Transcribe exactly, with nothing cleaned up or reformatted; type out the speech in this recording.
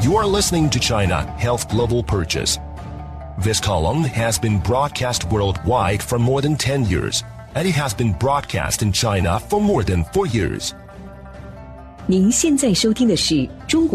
You are listening to China Health Global Purchase. This column has been broadcast worldwide for more than ten years, and it has been broadcast in China for more than four years. 您现在收听的是中国